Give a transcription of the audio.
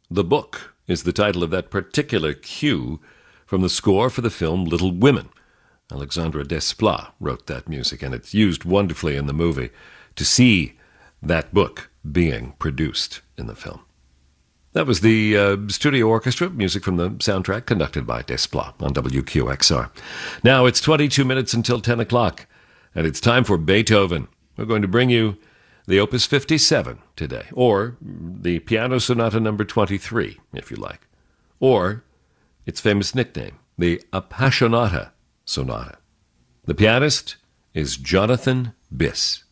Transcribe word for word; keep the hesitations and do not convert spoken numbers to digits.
The Book is the title of that particular cue from the score for the film Little Women. Alexandre Desplat wrote that music, and it's used wonderfully in the movie to see that book being produced in the film. That was the uh, studio orchestra, music from the soundtrack, conducted by Desplat on W Q X R. Now it's twenty-two minutes until ten o'clock, and it's time for Beethoven. We're going to bring you the Opus fifty-seven today, or the Piano Sonata number twenty-three, if you like, or its famous nickname, the Appassionata Sonata. The pianist is Jonathan Biss.